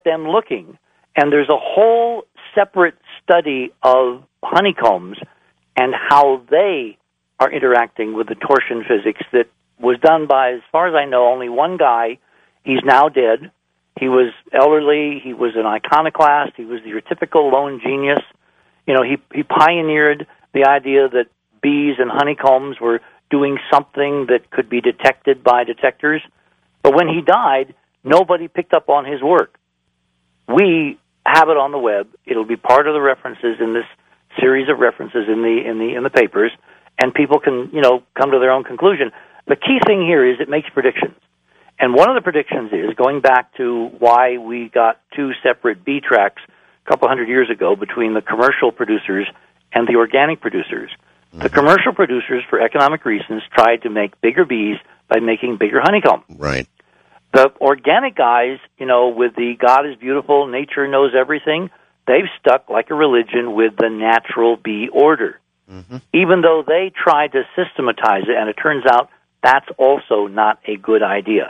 them looking, and there's a whole separate study of honeycombs and how they are interacting with the torsion physics that was done by, as far as I know, only one guy. He's now dead. He was elderly. He was an iconoclast. He was your typical lone genius. You know, he pioneered the idea that bees and honeycombs were doing something that could be detected by detectors. But when he died, nobody picked up on his work. We have it on the web. It'll be part of the references in this series of references in the papers, and people can, you know, come to their own conclusion. The key thing here is it makes predictions. And one of the predictions is, going back to why we got two separate bee tracks a couple hundred years ago between the commercial producers and the organic producers. Mm-hmm. The commercial producers, for economic reasons, tried to make bigger bees by making bigger honeycomb. Right. The organic guys, you know, with the God is beautiful, nature knows everything, they've stuck like a religion with the natural bee order. Mm-hmm. Even though they tried to systematize it, and it turns out that's also not a good idea.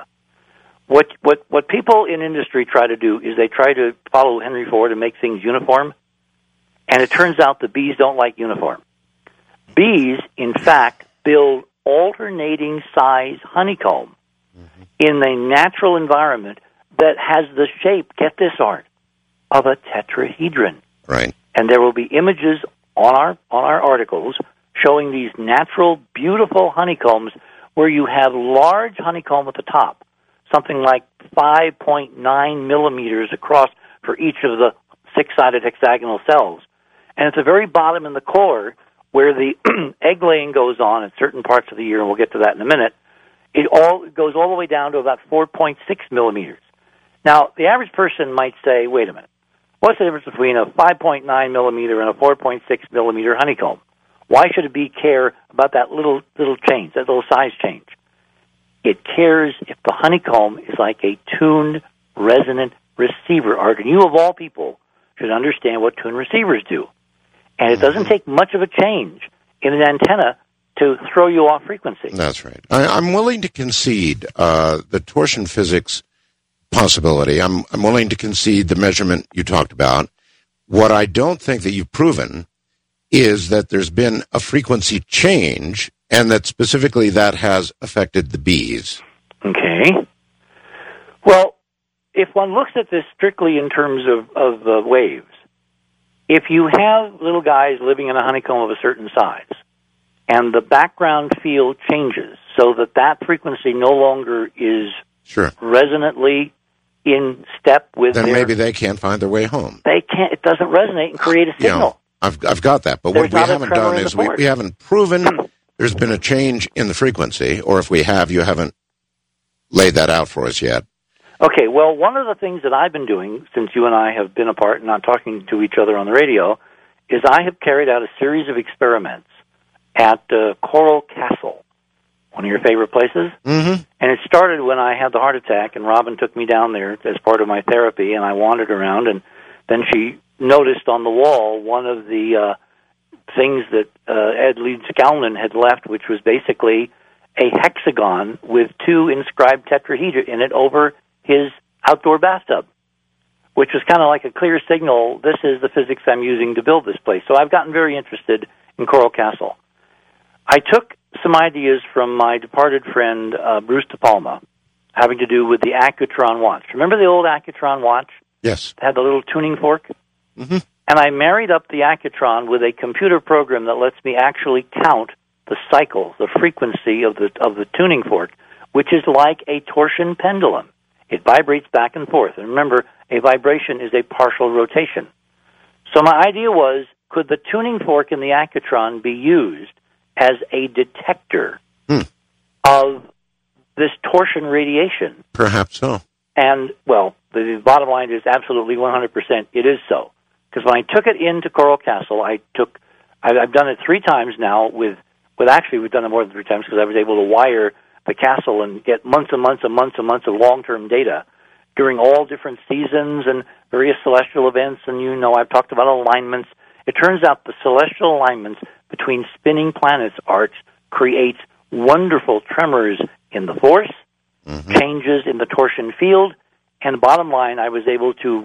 What people in industry try to do is they try to follow Henry Ford and make things uniform, and it turns out the bees don't like uniform. Bees, in fact, build alternating size honeycomb in a natural environment that has the shape, get this, Art, of a tetrahedron. Right. And there will be images on our articles showing these natural, beautiful honeycombs where you have large honeycomb at the top, something like 5.9 millimeters across for each of the six-sided hexagonal cells. And at the very bottom in the core, where the egg laying goes on in certain parts of the year, and we'll get to that in a minute, it goes all the way down to about 4.6 millimeters. Now, the average person might say, wait a minute, what's the difference between a 5.9 millimeter and a 4.6 millimeter honeycomb? Why should a bee care about that little change, that little size change? It cares if the honeycomb is like a tuned, resonant receiver, Art. And you, of all people, should understand what tuned receivers do. And it doesn't take much of a change in an antenna to throw you off frequency. That's right. I'm willing to concede the torsion physics possibility. I'm willing to concede the measurement you talked about. What I don't think that you've proven is that there's been a frequency change, and that specifically that has affected the bees. Okay. Well, if one looks at this strictly in terms of waves, if you have little guys living in a honeycomb of a certain size, and the background field changes so that frequency no longer is resonantly in step with then maybe they can't find their way home. They can't. It doesn't resonate and create a signal. You know, I've got that, but what we haven't done is we haven't proven there's been a change in the frequency, or if we have, you haven't laid that out for us yet. Okay, well, one of the things that I've been doing since you and I have been apart and not talking to each other on the radio is I have carried out a series of experiments at Coral Castle, one of your favorite places. Mm-hmm. And it started when I had the heart attack, and Robin took me down there as part of my therapy, and I wandered around, and then she noticed on the wall one of the things that Ed Leeds-Skalnin had left, which was basically a hexagon with two inscribed tetrahedra in it over his outdoor bathtub, which was kind of like a clear signal, this is the physics I'm using to build this place. So I've gotten very interested in Coral Castle. I took some ideas from my departed friend, Bruce De Palma, having to do with the Accutron watch. Remember the old Accutron watch? Yes. It had the little tuning fork? Mm-hmm. And I married up the Accutron with a computer program that lets me actually count the cycle, the frequency of the tuning fork, which is like a torsion pendulum. It vibrates back and forth. And remember, a vibration is a partial rotation. So my idea was, could the tuning fork in the Accutron be used as a detector of this torsion radiation? Perhaps so. And, well, the bottom line is absolutely 100% it is so. Because when I took it into Coral Castle, I've done it 3 times now with actually we've done it more than 3 times because I was able to wire the castle and get months and months and months and months of long-term data during all different seasons and various celestial events. And, you know, I've talked about alignments. It turns out the celestial alignments between spinning planets, Art, creates wonderful tremors in the force, changes in the torsion field, and bottom line, I was able to